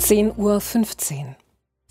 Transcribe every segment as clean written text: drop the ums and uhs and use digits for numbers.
10:15 Uhr.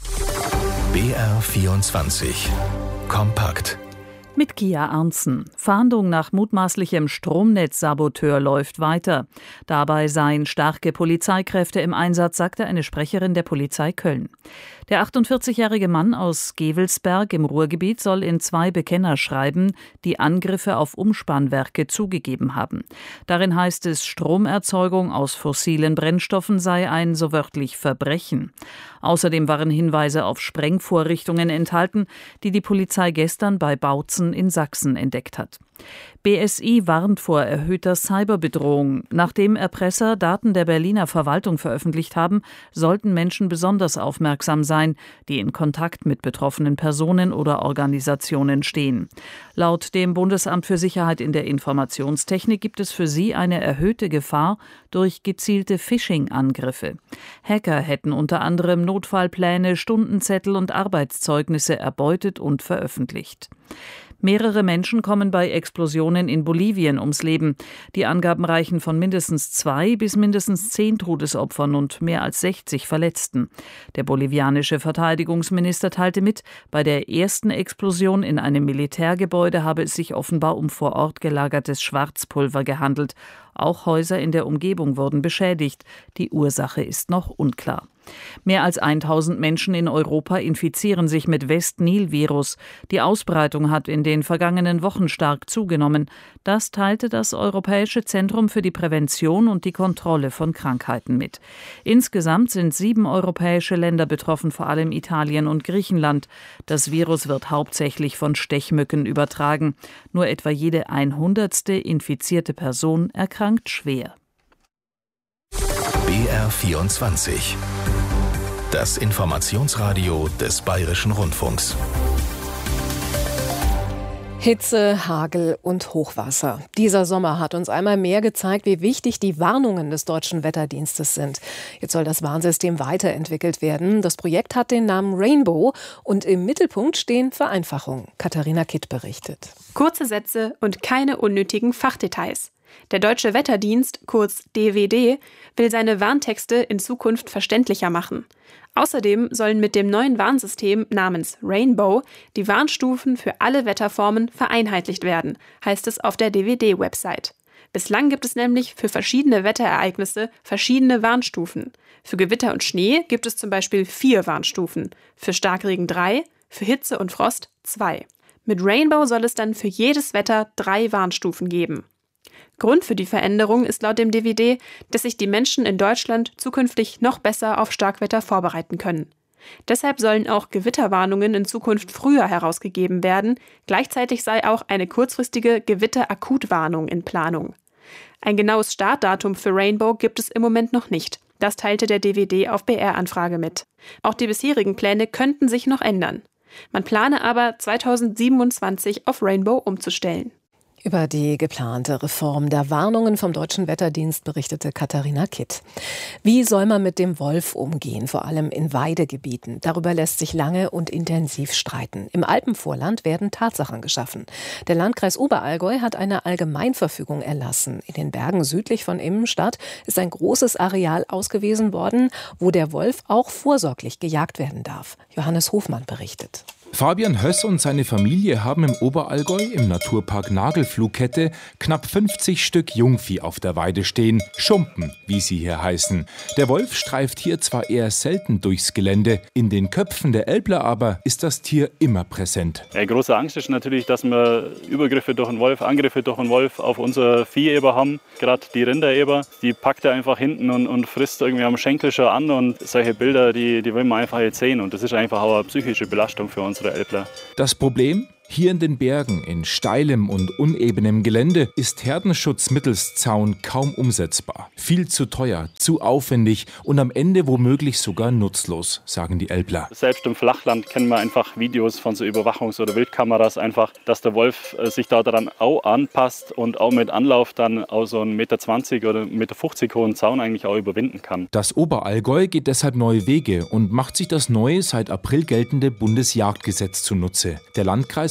BR24 Kompakt. Mit Kia Arntzen. Fahndung nach mutmaßlichem Stromnetzsaboteur läuft weiter. Dabei seien starke Polizeikräfte im Einsatz, sagte eine Sprecherin der Polizei Köln. Der 48-jährige Mann aus Gevelsberg im Ruhrgebiet soll in 2 Bekennerschreiben die Angriffe auf Umspannwerke zugegeben haben. Darin heißt es, Stromerzeugung aus fossilen Brennstoffen sei ein so wörtlich Verbrechen. Außerdem waren Hinweise auf Sprengvorrichtungen enthalten, die die Polizei gestern bei Bautzen in Sachsen entdeckt hat. BSI warnt vor erhöhter Cyberbedrohung. Nachdem Erpresser Daten der Berliner Verwaltung veröffentlicht haben, sollten Menschen besonders aufmerksam sein, die in Kontakt mit betroffenen Personen oder Organisationen stehen. Laut dem Bundesamt für Sicherheit in der Informationstechnik gibt es für sie eine erhöhte Gefahr durch gezielte Phishing-Angriffe. Hacker hätten unter anderem Notfallpläne, Stundenzettel und Arbeitszeugnisse erbeutet und veröffentlicht. Mehrere Menschen kommen bei Explosionen in Bolivien ums Leben. Die Angaben reichen von mindestens 2 bis mindestens 10 Todesopfern und mehr als 60 Verletzten. Der bolivianische Verteidigungsminister teilte mit, bei der ersten Explosion in einem Militärgebäude habe es sich offenbar um vor Ort gelagertes Schwarzpulver gehandelt. Auch Häuser in der Umgebung wurden beschädigt. Die Ursache ist noch unklar. Mehr als 1000 Menschen in Europa infizieren sich mit West-Nil-Virus. Die Ausbreitung hat in den vergangenen Wochen stark zugenommen. Das teilte das Europäische Zentrum für die Prävention und die Kontrolle von Krankheiten mit. Insgesamt sind 7 europäische Länder betroffen, vor allem Italien und Griechenland. Das Virus wird hauptsächlich von Stechmücken übertragen. Nur etwa jede 100. infizierte Person erkrankt schwer. BR24 Das Informationsradio des Bayerischen Rundfunks. Hitze, Hagel und Hochwasser. Dieser Sommer hat uns einmal mehr gezeigt, wie wichtig die Warnungen des Deutschen Wetterdienstes sind. Jetzt soll das Warnsystem weiterentwickelt werden. Das Projekt hat den Namen Rainbow und im Mittelpunkt stehen Vereinfachungen. Katharina Kitt berichtet. Kurze Sätze und keine unnötigen Fachdetails. Der Deutsche Wetterdienst, kurz DWD, will seine Warntexte in Zukunft verständlicher machen. Außerdem sollen mit dem neuen Warnsystem namens Rainbow die Warnstufen für alle Wetterformen vereinheitlicht werden, heißt es auf der DWD-Website. Bislang gibt es nämlich für verschiedene Wetterereignisse verschiedene Warnstufen. Für Gewitter und Schnee gibt es zum Beispiel 4 Warnstufen, für Starkregen 3, für Hitze und Frost 2. Mit Rainbow soll es dann für jedes Wetter 3 Warnstufen geben. Grund für die Veränderung ist laut dem DWD, dass sich die Menschen in Deutschland zukünftig noch besser auf Starkwetter vorbereiten können. Deshalb sollen auch Gewitterwarnungen in Zukunft früher herausgegeben werden. Gleichzeitig sei auch eine kurzfristige Gewitterakutwarnung in Planung. Ein genaues Startdatum für Rainbow gibt es im Moment noch nicht. Das teilte der DWD auf BR-Anfrage mit. Auch die bisherigen Pläne könnten sich noch ändern. Man plane aber, 2027 auf Rainbow umzustellen. Über die geplante Reform der Warnungen vom Deutschen Wetterdienst berichtete Katharina Kitt. Wie soll man mit dem Wolf umgehen, vor allem in Weidegebieten? Darüber lässt sich lange und intensiv streiten. Im Alpenvorland werden Tatsachen geschaffen. Der Landkreis Oberallgäu hat eine Allgemeinverfügung erlassen. In den Bergen südlich von Immenstadt ist ein großes Areal ausgewiesen worden, wo der Wolf auch vorsorglich gejagt werden darf. Johannes Hofmann berichtet. Fabian Höss und seine Familie haben im Oberallgäu im Naturpark Nagelfluhkette knapp 50 Stück Jungvieh auf der Weide stehen. Schumpen, wie sie hier heißen. Der Wolf streift hier zwar eher selten durchs Gelände, in den Köpfen der Älpler aber ist das Tier immer präsent. Ja, große Angst ist natürlich, dass wir Übergriffe durch einen Wolf, Angriffe durch einen Wolf auf unser Vieheber haben. Gerade die Rindereber, die packt er einfach hinten und frisst irgendwie am Schenkel schon an. Und solche Bilder, die will man einfach jetzt sehen. Und das ist einfach auch eine psychische Belastung für unsere Älpler. Das Problem? Hier in den Bergen, in steilem und unebenem Gelände, ist Herdenschutz mittels Zaun kaum umsetzbar. Viel zu teuer, zu aufwendig und am Ende womöglich sogar nutzlos, sagen die Älpler. Selbst im Flachland kennen wir einfach Videos von so Überwachungs- oder Wildkameras einfach, dass der Wolf sich da daran auch anpasst und auch mit Anlauf dann auch so einen 1,20 m oder 1,50 m hohen Zaun eigentlich auch überwinden kann. Das Oberallgäu geht deshalb neue Wege und macht sich das neue, seit April geltende Bundesjagdgesetz zunutze. Der Landkreis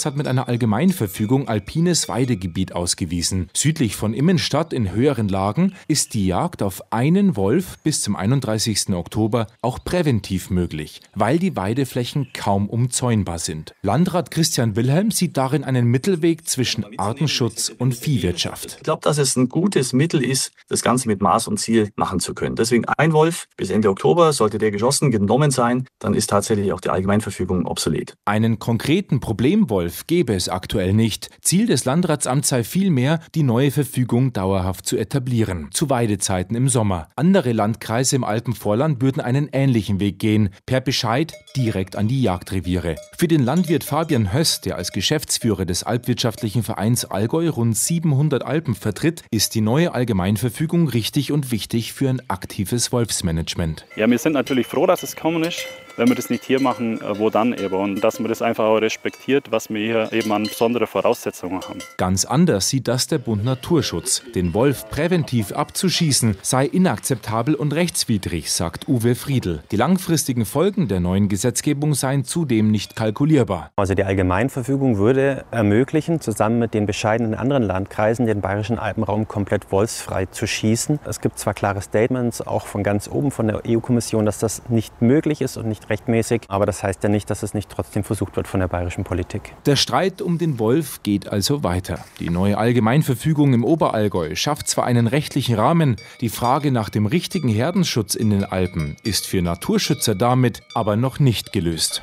Landkreis hat mit einer Allgemeinverfügung alpines Weidegebiet ausgewiesen. Südlich von Immenstadt in höheren Lagen ist die Jagd auf einen Wolf bis zum 31. Oktober auch präventiv möglich, weil die Weideflächen kaum umzäunbar sind. Landrat Christian Wilhelm sieht darin einen Mittelweg zwischen Artenschutz und Viehwirtschaft. Ich glaube, dass es ein gutes Mittel ist, das Ganze mit Maß und Ziel machen zu können. Deswegen ein Wolf bis Ende Oktober, sollte der geschossen, genommen sein, dann ist tatsächlich auch die Allgemeinverfügung obsolet. Einen konkreten Problemwolf gäbe es aktuell nicht. Ziel des Landratsamts sei vielmehr, die neue Verfügung dauerhaft zu etablieren, zu Weidezeiten im Sommer. Andere Landkreise im Alpenvorland würden einen ähnlichen Weg gehen, per Bescheid direkt an die Jagdreviere. Für den Landwirt Fabian Höss, der als Geschäftsführer des Alpwirtschaftlichen Vereins Allgäu rund 700 Alpen vertritt, ist die neue Allgemeinverfügung richtig und wichtig für ein aktives Wolfsmanagement. Ja, wir sind natürlich froh, dass es gekommen ist. Wenn wir das nicht hier machen, wo dann eben? Und dass man das einfach auch respektiert, was wir hier eben an besondere Voraussetzungen haben. Ganz anders sieht das der Bund Naturschutz. Den Wolf präventiv abzuschießen sei inakzeptabel und rechtswidrig, sagt Uwe Friedl. Die langfristigen Folgen der neuen Gesetzgebung seien zudem nicht kalkulierbar. Also die Allgemeinverfügung würde ermöglichen, zusammen mit den bescheidenen anderen Landkreisen den bayerischen Alpenraum komplett wolfsfrei zu schießen. Es gibt zwar klare Statements, auch von ganz oben von der EU-Kommission, dass das nicht möglich ist und nicht rechtmäßig, aber das heißt ja nicht, dass es nicht trotzdem versucht wird von der bayerischen Politik. Der Streit um den Wolf geht also weiter. Die neue Allgemeinverfügung im Oberallgäu schafft zwar einen rechtlichen Rahmen, die Frage nach dem richtigen Herdenschutz in den Alpen ist für Naturschützer damit aber noch nicht gelöst.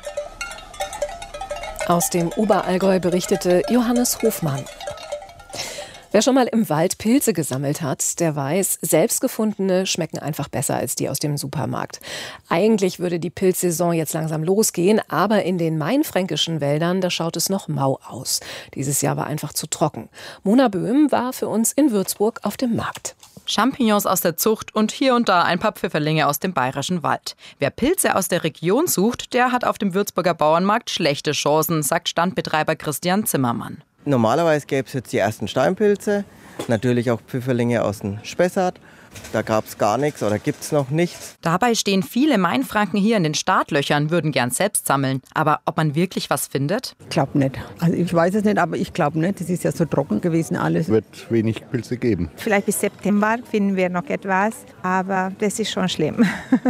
Aus dem Oberallgäu berichtete Johannes Hofmann. Wer schon mal im Wald Pilze gesammelt hat, der weiß, selbstgefundene schmecken einfach besser als die aus dem Supermarkt. Eigentlich würde die Pilzsaison jetzt langsam losgehen, aber in den mainfränkischen Wäldern, da schaut es noch mau aus. Dieses Jahr war einfach zu trocken. Mona Böhm war für uns in Würzburg auf dem Markt. Champignons aus der Zucht und hier und da ein paar Pfifferlinge aus dem bayerischen Wald. Wer Pilze aus der Region sucht, der hat auf dem Würzburger Bauernmarkt schlechte Chancen, sagt Standbetreiber Christian Zimmermann. Normalerweise gäbe es jetzt die ersten Steinpilze, natürlich auch Pfifferlinge aus dem Spessart. Da gab es gar nichts oder gibt es noch nichts. Dabei stehen viele Mainfranken hier in den Startlöchern, würden gern selbst sammeln. Aber ob man wirklich was findet? Ich glaube nicht. Also ich weiß es nicht, aber ich glaube nicht. Es ist ja so trocken gewesen alles. Es wird wenig Pilze geben. Vielleicht bis September finden wir noch etwas, aber das ist schon schlimm.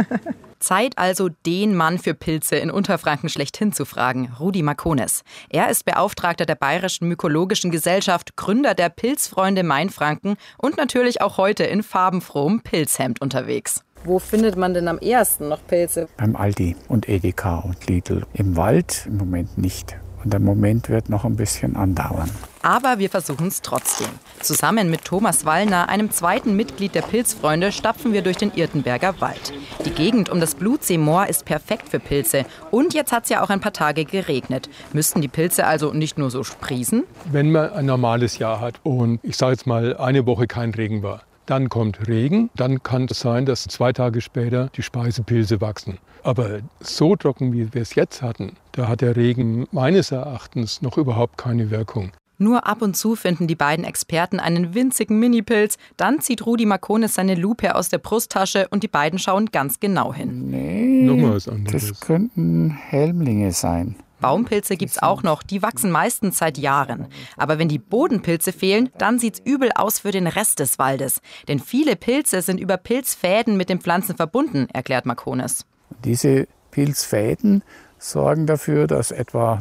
Zeit also, den Mann für Pilze in Unterfranken schlechthin zu fragen, Rudi Makones. Er ist Beauftragter der Bayerischen Mykologischen Gesellschaft, Gründer der Pilzfreunde Mainfranken und natürlich auch heute in farbenfrohem Pilzhemd unterwegs. Wo findet man denn am ehesten noch Pilze? Beim Aldi und Edeka und Lidl. Im Wald im Moment nicht. Und der Moment wird noch ein bisschen andauern. Aber wir versuchen es trotzdem. Zusammen mit Thomas Wallner, einem zweiten Mitglied der Pilzfreunde, stapfen wir durch den Irtenberger Wald. Die Gegend um das Blutseemoor ist perfekt für Pilze. Und jetzt hat es ja auch ein paar Tage geregnet. Müssten die Pilze also nicht nur so sprießen? Wenn man ein normales Jahr hat und ich sage jetzt mal eine Woche kein Regen war, dann kommt Regen, dann kann es sein, dass 2 Tage später die Speisepilze wachsen. Aber so trocken, wie wir es jetzt hatten, da hat der Regen meines Erachtens noch überhaupt keine Wirkung. Nur ab und zu finden die beiden Experten einen winzigen Minipilz. Dann zieht Rudi Makones seine Lupe aus der Brusttasche und die beiden schauen ganz genau hin. Nee, nochmal was anderes. Das könnten Helmlinge sein. Baumpilze gibt's auch noch, die wachsen meistens seit Jahren. Aber wenn die Bodenpilze fehlen, dann sieht's übel aus für den Rest des Waldes. Denn viele Pilze sind über Pilzfäden mit den Pflanzen verbunden, erklärt Makones. Diese Pilzfäden sorgen dafür, dass etwa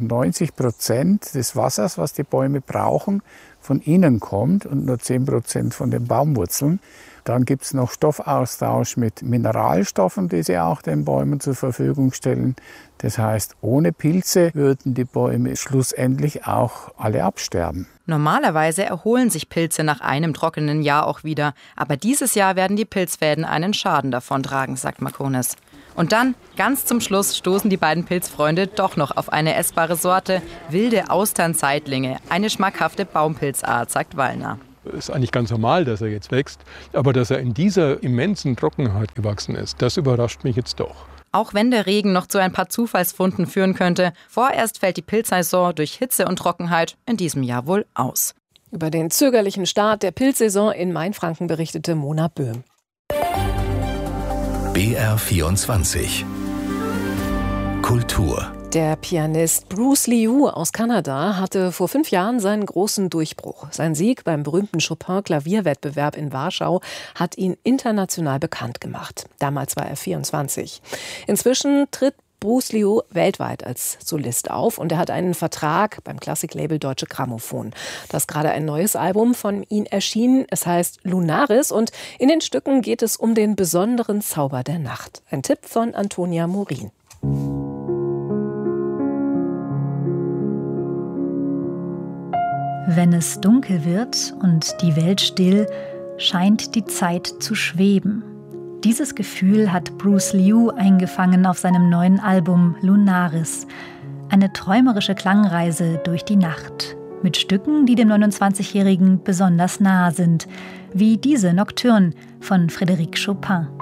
90% des Wassers, was die Bäume brauchen, von innen kommt und nur 10% von den Baumwurzeln. Dann gibt es noch Stoffaustausch mit Mineralstoffen, die sie auch den Bäumen zur Verfügung stellen. Das heißt, ohne Pilze würden die Bäume schlussendlich auch alle absterben. Normalerweise erholen sich Pilze nach einem trockenen Jahr auch wieder. Aber dieses Jahr werden die Pilzfäden einen Schaden davontragen, sagt Makones. Und dann, ganz zum Schluss, stoßen die beiden Pilzfreunde doch noch auf eine essbare Sorte, wilde Austernseitlinge, eine schmackhafte Baumpilzart, sagt Wallner. Es ist eigentlich ganz normal, dass er jetzt wächst, aber dass er in dieser immensen Trockenheit gewachsen ist, das überrascht mich jetzt doch. Auch wenn der Regen noch zu ein paar Zufallsfunden führen könnte, vorerst fällt die Pilzsaison durch Hitze und Trockenheit in diesem Jahr wohl aus. Über den zögerlichen Start der Pilzsaison in Mainfranken berichtete Mona Böhm. BR24 Kultur Der Pianist Bruce Liu aus Kanada hatte vor 5 Jahren seinen großen Durchbruch. Sein Sieg beim berühmten Chopin-Klavierwettbewerb in Warschau hat ihn international bekannt gemacht. Damals war er 24. Inzwischen tritt Bruce Liu weltweit als Solist auf und er hat einen Vertrag beim Klassiklabel Deutsche Grammophon. Da ist gerade ein neues Album von ihm erschienen. Es heißt Lunaris und in den Stücken geht es um den besonderen Zauber der Nacht. Ein Tipp von Antonia Morin. Wenn es dunkel wird und die Welt still, scheint die Zeit zu schweben. Dieses Gefühl hat Bruce Liu eingefangen auf seinem neuen Album Lunaris. Eine träumerische Klangreise durch die Nacht. Mit Stücken, die dem 29-Jährigen besonders nahe sind. Wie diese Nocturne von Frédéric Chopin.